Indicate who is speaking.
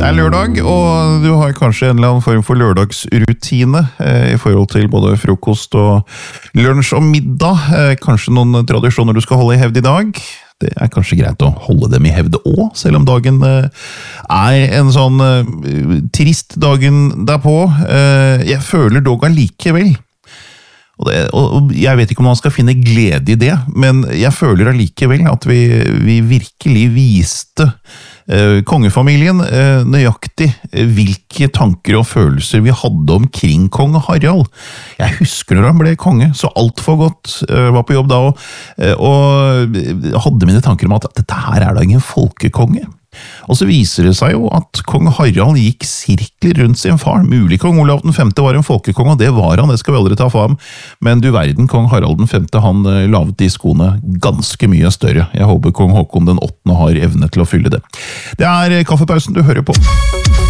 Speaker 1: Det lørdag, og du har kanskje en eller annen form for lørdagsrutine i forhold til både frokost og lunsj og middag. Kanskje noen tradisjoner du skal holde i hevd i dag. Det kanskje greit å holde dem i hevd også, selv om dagen en sånn trist dagen derpå. Jeg føler dog allikevel. Og jeg vet ikke om man skal finne glede i det, men jeg føler allikevel at vi virkelig viste kongefamilien nøyaktig hvilke tanker og følelser vi hadde omkring kong Harald. Jeg husker når han ble konge, så alt for godt, var på jobb da og hadde mine tanker om at dette her da ingen folkekonge. Og så viser det seg jo at kong Harald gikk sirkler rundt sin far. Mulig kong Olav den 5. var en folkekonge, og det var han, det skal vi aldri ta for ham. Men du verden, kong Harald den 5. han lavet de skoene ganske mye større. Jeg håper kong Håkon den 8. har evne til å fylle det. Det kaffepausen du hører på.